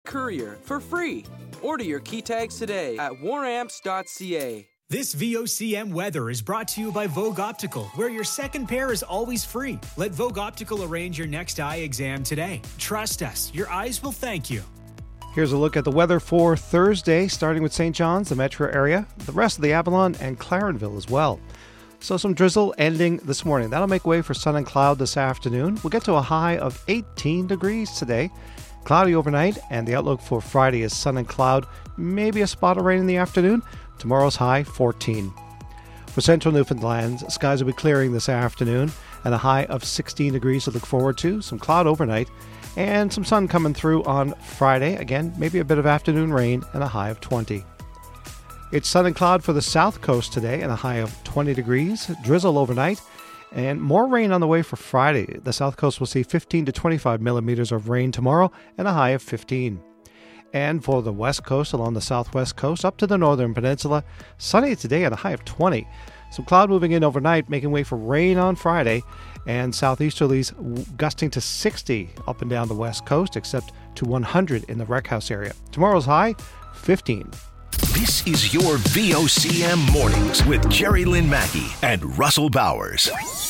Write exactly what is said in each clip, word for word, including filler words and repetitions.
Courier for free. Order your key tags today at war amps dot c a. This V O C M weather is brought to you by Vogue Optical, where your second pair is always free. Let Vogue Optical arrange your next eye exam today. Trust us, your eyes will thank you. Here's a look at the weather for Thursday, starting with Saint John's, the metro area, the rest of the Avalon, and Clarenville as well. So some drizzle ending this morning. That'll make way for sun and cloud this afternoon. We'll get to a high of eighteen degrees today. Cloudy overnight, and the outlook for Friday is sun and cloud, maybe a spot of rain in the afternoon. Tomorrow's high, fourteen. For central Newfoundland, skies will be clearing this afternoon, and a high of sixteen degrees to look forward to. Some cloud overnight, and some sun coming through on Friday. Again, maybe a bit of afternoon rain, and a high of twenty. It's sun and cloud for the south coast today, and a high of twenty degrees. Drizzle overnight, and more rain on the way for Friday. The south coast will see fifteen to twenty-five millimeters of rain tomorrow, and a high of fifteen. And for the west coast, along the southwest coast, up to the northern peninsula, sunny today at a high of twenty. Some cloud moving in overnight, making way for rain on Friday, and southeasterlies gusting to sixty up and down the west coast, except to one hundred in the Wreck House area. Tomorrow's high, fifteen. This is your V O C M Mornings with Jerry Lynn Mackey and Russell Bowers.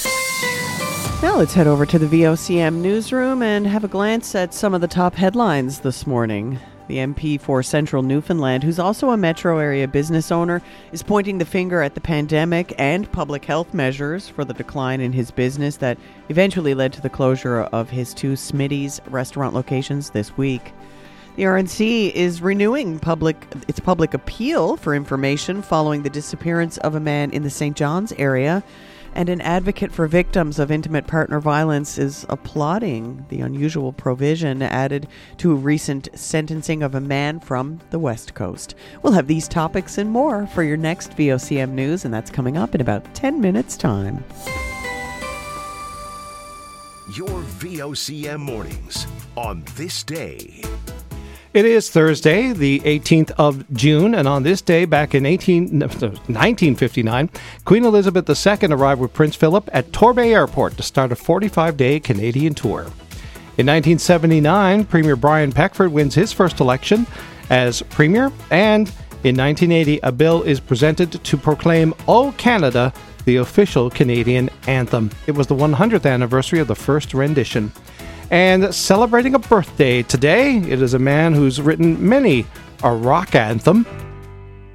Now let's head over to the V O C M newsroom and have a glance at some of the top headlines this morning. The M P for Central Newfoundland, who's also a metro area business owner, is pointing the finger at the pandemic and public health measures for the decline in his business that eventually led to the closure of his two Smitty's restaurant locations this week. The R N C is renewing public its public appeal for information following the disappearance of a man in the Saint John's area, and an advocate for victims of intimate partner violence is applauding the unusual provision added to a recent sentencing of a man from the West Coast. We'll have these topics and more for your next V O C M News, and that's coming up in about ten minutes' time. Your V O C M Mornings on this day. It is Thursday, the eighteenth of June, and on this day, back in nineteen fifty-nine, Queen Elizabeth the Second arrived with Prince Philip at Torbay Airport to start a forty-five day Canadian tour. In nineteen seventy-nine, Premier Brian Peckford wins his first election as Premier, and in nineteen eighty, a bill is presented to proclaim O Canada the official Canadian anthem. It was the one hundredth anniversary of the first rendition. And celebrating a birthday today, it is a man who's written many a rock anthem.